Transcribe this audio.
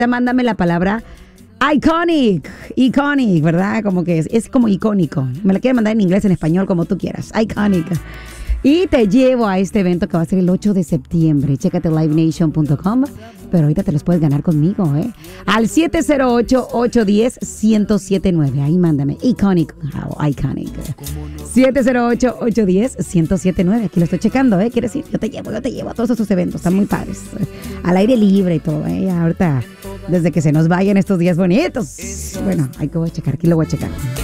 mándame la palabra iconic, ¿verdad? Como que es como icónico. Me la quieres mandar en inglés, en español, como tú quieras. Iconic. Y te llevo a este evento que va a ser el 8 de septiembre. Chécate livenation.com. Pero ahorita te los puedes ganar conmigo, ¿eh? Al 708-810-1079. Ahí mándame. Iconic. 708-810-1079. Aquí lo estoy checando, ¿eh? Quiere decir, yo te llevo a todos esos eventos. Están muy padres. Al aire libre y todo, ¿eh? Ahorita, desde que se nos vayan estos días bonitos. Bueno, hay que checar. Aquí lo voy a checar.